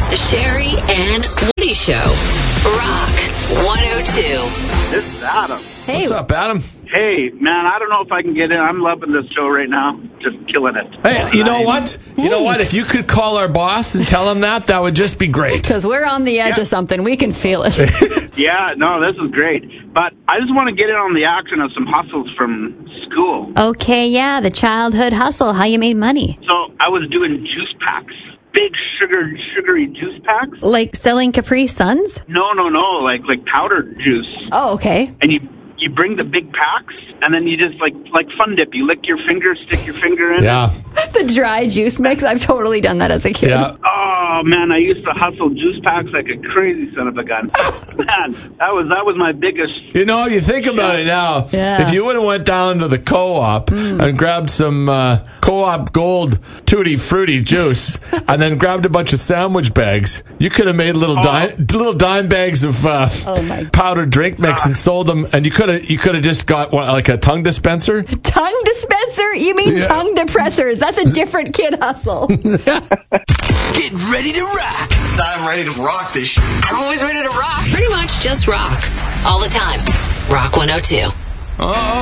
The Sherry and Woody Show. Rock 102. This is Adam. Hey. What's up, Adam? Hey, man, I don't know if I can get in. I'm loving this show right now. Just killing it. Hey, you know what? You know what? If you could call our boss and tell him that would just be great. Because we're on the edge of something. We can feel it. Yeah, no, this is great. But I just want to get in on the action of some hustles from school. Okay, yeah, the childhood hustle. How you made money. So I was doing juice packs. Big sugary juice packs. Like selling Capri Suns? No, like powdered juice. Oh, okay. And you bring the big packs, and then you just like Fun Dip. You lick your finger, stick your finger in. Yeah. The dry juice mix. I've totally done that as a kid. Yeah. Oh man, I used to hustle juice packs like a crazy son of a gun. Man, that was my biggest. You know, you think about it now. Yeah. If you would have went down to the co-op and grabbed some co-op gold Tutti Frutti juice and then grabbed a bunch of sandwich bags, you could have made little dime bags of powdered drink mix and sold them, and you could have just got like a tongue dispenser. Tongue dispenser? You mean tongue depressors? That's a different kid hustle. Get ready to rock. I'm ready to rock this shit. I'm always ready to rock. Pretty much just rock. All the time. Rock 102.